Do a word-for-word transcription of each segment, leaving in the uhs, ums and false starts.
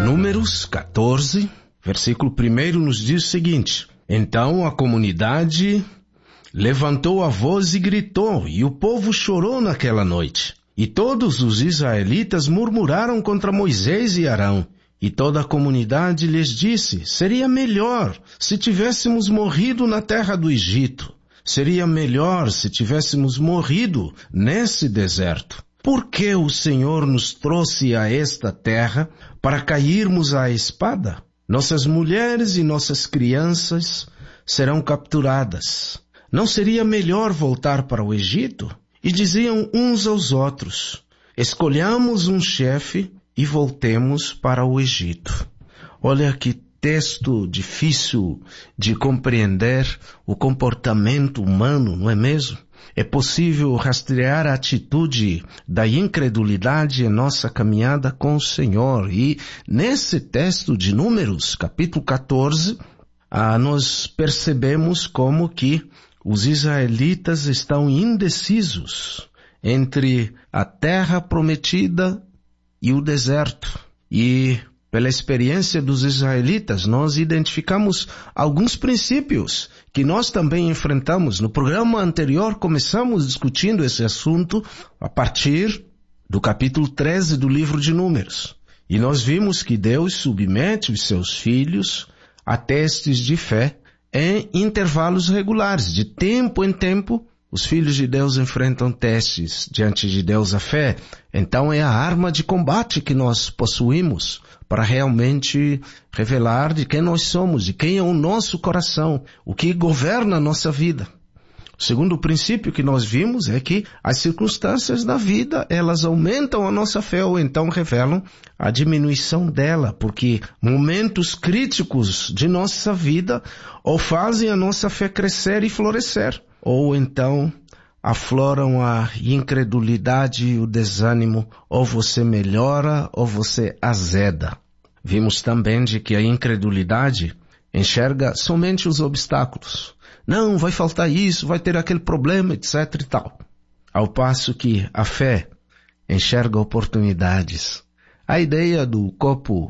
Números catorze, versículo primeiro nos diz o seguinte: Então a comunidade levantou a voz e gritou, e o povo chorou naquela noite. E todos os israelitas murmuraram contra Moisés e Arão. E toda a comunidade lhes disse: Seria melhor se tivéssemos morrido na terra do Egito. Seria melhor se tivéssemos morrido nesse deserto. Por que o Senhor nos trouxe a esta terra para cairmos à espada? Nossas mulheres e nossas crianças serão capturadas. Não seria melhor voltar para o Egito? E diziam uns aos outros: Escolhamos um chefe e voltemos para o Egito. Olha que texto difícil de compreender o comportamento humano, não é mesmo? É possível rastrear a atitude da incredulidade em nossa caminhada com o Senhor. E nesse texto de Números, capítulo catorze, ah, nós percebemos como que os israelitas estão indecisos entre a terra prometida e o deserto. E pela experiência dos israelitas, nós identificamos alguns princípios que nós também enfrentamos. No programa anterior, começamos discutindo esse assunto a partir do capítulo treze do livro de Números. E nós vimos que Deus submete os seus filhos a testes de fé em intervalos regulares. De tempo em tempo, os filhos de Deus enfrentam testes diante de Deus a fé. Então é a arma de combate que nós possuímos para realmente revelar de quem nós somos, de quem é o nosso coração, o que governa a nossa vida. O segundo princípio que nós vimos é que as circunstâncias da vida, elas aumentam a nossa fé ou então revelam a diminuição dela, porque momentos críticos de nossa vida ou fazem a nossa fé crescer e florescer, ou então afloram a incredulidade e o desânimo, ou você melhora ou você azeda. Vimos também de que a incredulidade enxerga somente os obstáculos. Não, vai faltar isso, vai ter aquele problema, etc e tal. Ao passo que a fé enxerga oportunidades. A ideia do copo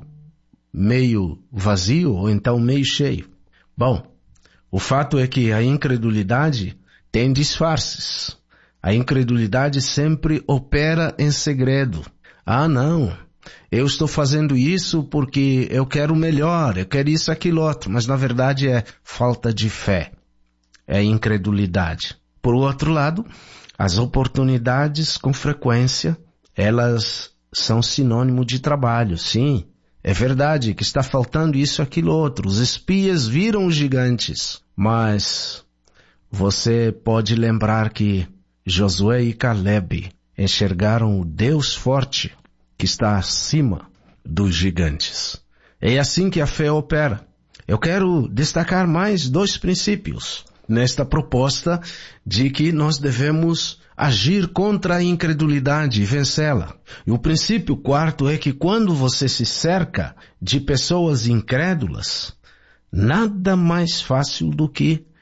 meio vazio ou então meio cheio. Bom, o fato é que a incredulidade tem disfarces. A incredulidade sempre opera em segredo. Ah, não, eu estou fazendo isso porque eu quero melhor, eu quero isso, aquilo, outro. Mas na verdade é falta de fé. É incredulidade. Por outro lado, as oportunidades, com frequência, elas são sinônimo de trabalho. Sim, é verdade que está faltando isso, aquilo, outro. Os espias viram os gigantes, mas você pode lembrar que Josué e Caleb enxergaram o Deus forte que está acima dos gigantes. É assim que a fé opera. Eu quero destacar mais dois princípios nesta proposta de que nós devemos agir contra a incredulidade e vencê-la. E o princípio quarto é que quando você se cerca de pessoas incrédulas, nada mais fácil do que